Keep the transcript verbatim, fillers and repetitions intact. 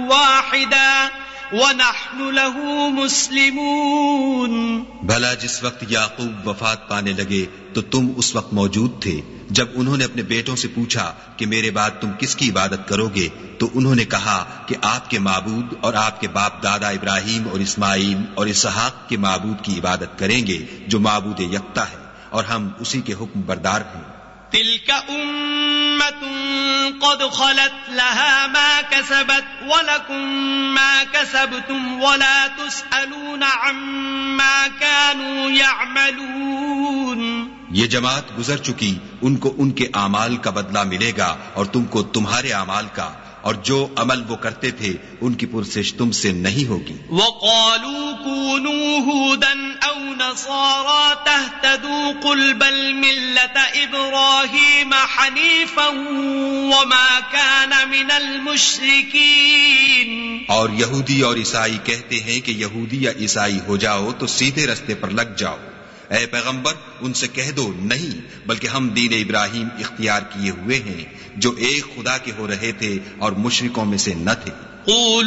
واحدا وَنَحْنُ لَهُ مُسْلِمُونَ. بھلا جس وقت یعقوب وفات پانے لگے تو تم اس وقت موجود تھے جب انہوں نے اپنے بیٹوں سے پوچھا کہ میرے بعد تم کس کی عبادت کرو گے، تو انہوں نے کہا کہ آپ کے معبود اور آپ کے باپ دادا ابراہیم اور اسماعیل اور اسحاق کے معبود کی عبادت کریں گے جو معبود یکتا ہے اور ہم اسی کے حکم بردار ہیں. تلك أمة قد خلت لها ما كسبت ولكم ما كسبتم ولا تسألون عما كانوا يعملون. یہ جماعت گزر چکی، ان کو ان کے اعمال کا بدلہ ملے گا اور تم کو تمہارے اعمال کا، اور جو عمل وہ کرتے تھے ان کی پرسش تم سے نہیں ہوگی. وَقَالُوا كُونُوا هُودًا أَوْ نَصَارَىٰ تَهْتَدُوا قُلْ بَلْ مِلَّةَ إِبْرَاهِيمَ حَنِيفًا وَمَا كَانَ مِنَ الْمُشْرِكِينَ. اور یہودی اور عیسائی کہتے ہیں کہ یہودی یا عیسائی ہو جاؤ تو سیدھے رستے پر لگ جاؤ. اے پیغمبر ان سے کہہ دو نہیں، بلکہ ہم دین ابراہیم اختیار کیے ہوئے ہیں جو ایک خدا کے ہو رہے تھے اور مشرکوں میں سے نہ تھے.